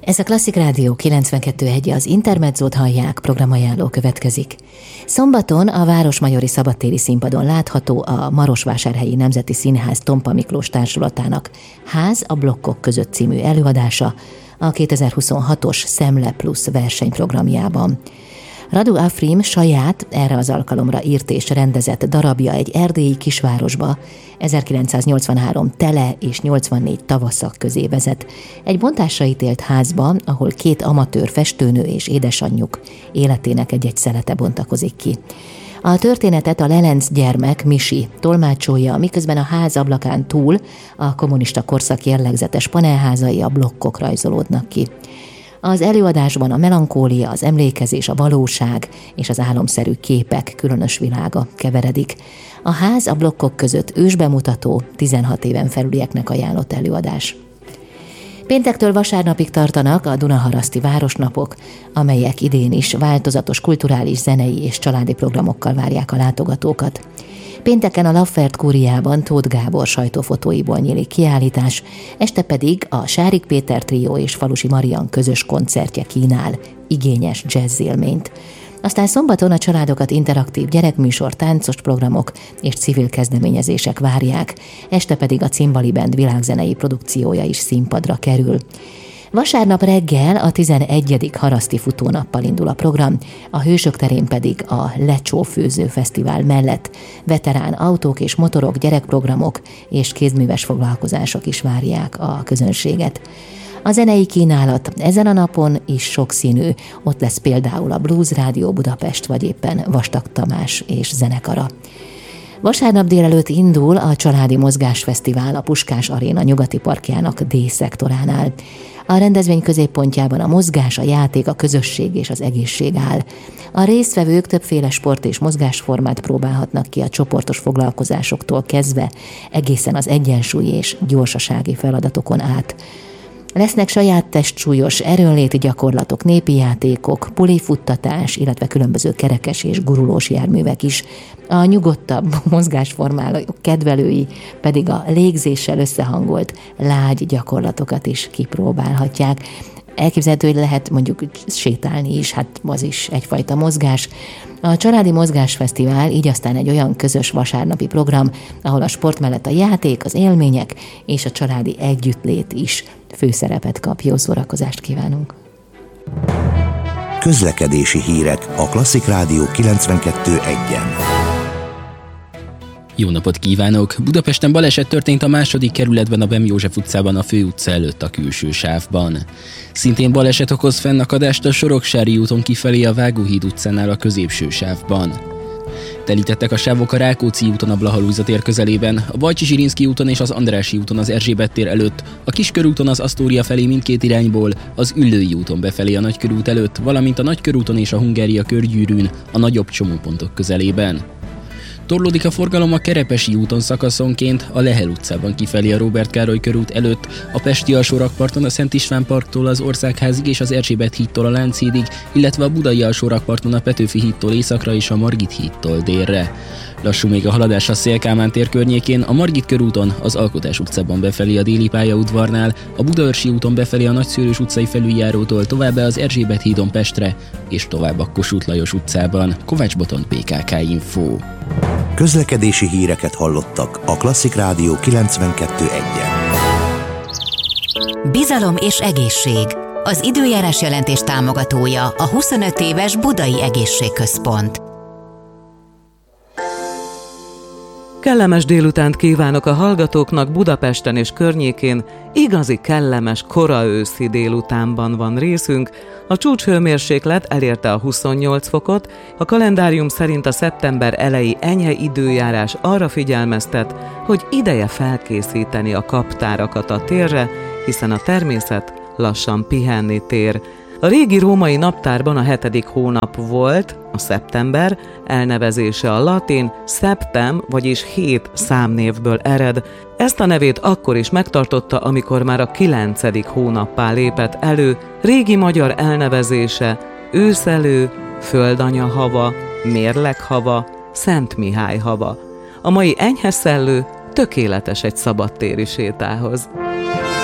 Ez a Klasszik Rádió 92.1, az Intermezzót hallják, programajánló következik. Szombaton a Városmajori Szabadtéri Színpadon látható a Marosvásárhelyi Nemzeti Színház Tompa Miklós Társulatának Ház a blokkok között című előadása a 2026-os Szemle Plusz versenyprogramjában. Radu Afrim saját, erre az alkalomra írt és rendezett darabja egy erdélyi kisvárosba 1983 tele és 84 tavaszak közé vezet. Egy bontásra ítélt házba, ahol 2 amatőr festőnő és édesanyjuk életének egy szelete bontakozik ki. A történetet a Lelenc gyermek, Misi tolmácsolja, miközben a ház ablakán túl a kommunista korszak jellegzetes panelházai, a blokkok rajzolódnak ki. Az előadásban a melankólia, az emlékezés, a valóság és az álomszerű képek különös világa keveredik. A ház a blokkok között ősbemutató, 16 éven felülieknek ajánlott előadás. Péntektől vasárnapig tartanak a Dunaharaszti Városnapok, amelyek idén is változatos kulturális, zenei és családi programokkal várják a látogatókat. Pénteken a Laffert Kúriában Tóth Gábor sajtófotóiból nyílik kiállítás, este pedig a Sárik Péter trió és Falusi Marian közös koncertje kínál igényes jazzélményt. Aztán szombaton a családokat interaktív gyerekműsor, táncos programok és civil kezdeményezések várják, este pedig a Cimbali Band világzenei produkciója is színpadra kerül. Vasárnap reggel a 11. Haraszti futónappal indul a program, a Hősök terén pedig a Lecsó Főző Fesztivál mellett veterán autók és motorok, gyerekprogramok és kézműves foglalkozások is várják a közönséget. A zenei kínálat ezen a napon is sokszínű, ott lesz például a Blues Rádió Budapest, vagy éppen Vastag Tamás és zenekara. Vasárnap délelőtt indul a Családi Mozgásfesztivál a Puskás Aréna nyugati parkjának D-szektoránál. A rendezvény középpontjában a mozgás, a játék, a közösség és az egészség áll. A résztvevők többféle sport és mozgásformát próbálhatnak ki a csoportos foglalkozásoktól kezdve, egészen az egyensúly és gyorsasági feladatokon át. Lesznek saját testsúlyos erőnléti gyakorlatok, népi játékok, pulifuttatás, illetve különböző kerekes és gurulós járművek is. A nyugodtabb mozgásformálók kedvelői pedig a légzéssel összehangolt lágy gyakorlatokat is kipróbálhatják. Elképzelhető, hogy lehet mondjuk sétálni is, hát az is egyfajta mozgás. A Családi Mozgásfesztivál így aztán egy olyan közös vasárnapi program, ahol a sport mellett a játék, az élmények és a családi együttlét is főszerepet kap. Jó szórakozást kívánunk! Közlekedési hírek a Klasszik Rádió 92.1-en. Jó napot kívánok! Budapesten baleset történt a 2. kerületben, a Bem József utcában, a főutca előtt a külső sávban. Szintén baleset okoz fennakadást a Soroksári úton kifelé a Vágóhíd utcánál a középső sávban. Telítettek a sávok a Rákóczi úton a Blaha-Lujza tér közelében, a Bajcsy-Zsirinszky úton és az Andrássy úton az Erzsébet tér előtt, a Kiskörúton az Asztória felé mindkét irányból, az Üllői úton befelé a Nagykörút előtt, valamint a Nagykörúton és a Hungária körgyűrűn a nagyobb csomópontok közelében. Torlódik a forgalom a Kerepesi úton szakaszonként, a Lehel utcában kifelé a Róbert Károly körút előtt, a Pesti alsórakparton a Szent István parktól az Országházig és az Erzsébet hídtól a Lánchídig, illetve a Budai alsórakparton a Petőfi hídtól északra és a Margit hídtól délre. Lassú még a haladás a Széll-Kálmán tér környékén, a Margit körúton, az Alkotás utcában befelé a Déli pályaudvarnál, a Budaörsi úton befelé a Nagyszőrös utcai felüljárótól továbbá az Erzsébet hídon Pestre, és tovább a Kossuth Lajos utcában. Kovács Botond, PKK Info. Közlekedési híreket hallottak a Klasszik Rádió 92.1-en. Bizalom és egészség. Az időjárás jelentés támogatója a 25 éves Budai Egészségközpont. Kellemes délutánt kívánok a hallgatóknak. Budapesten és környékén igazi kellemes kora őszi délutánban van részünk. A csúcshőmérséklet elérte a 28 fokot, a kalendárium szerint a szeptember elejé enyhe időjárás arra figyelmeztet, hogy ideje felkészíteni a kaptárakat a térre, hiszen a természet lassan pihenni tér. A régi római naptárban a 7. hónap volt, a szeptember, elnevezése a latin septem, vagyis 7 számnévből ered. Ezt a nevét akkor is megtartotta, amikor már a 9. hónappá lépett elő, régi magyar elnevezése őszelő, földanya hava, mérleg hava, Szent Mihály hava. A mai enyhe szellő tökéletes egy szabadtéri sétához.